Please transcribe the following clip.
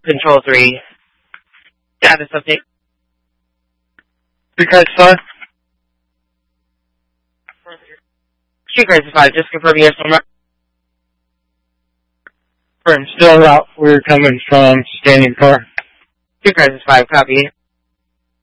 Control 3. Status update. Street Crisis 5. Street Crisis 5, just confirming your phone. Still out. We're coming from standing car. Street Crisis 5, copy.